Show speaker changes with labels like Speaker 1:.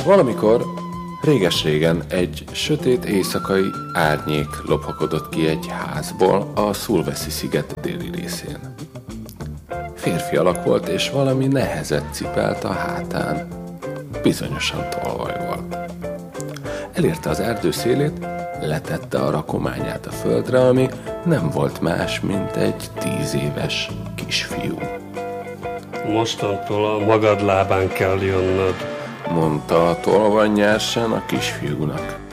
Speaker 1: Valamikor, réges-régen egy sötét éjszakai árnyék lophakodott ki egy házból a Sulawesi sziget déli részén. Férfi alak volt, és valami nehezet cipelt a hátán. Bizonyosan tolvaj volt. Elérte az erdő szélét, letette a rakományát a földre, ami nem volt más, mint egy 10 éves kisfiú.
Speaker 2: Mostantól a magad lábán kell jönnöd,
Speaker 1: mondta a tolvaj nyersen a kisfiúnak.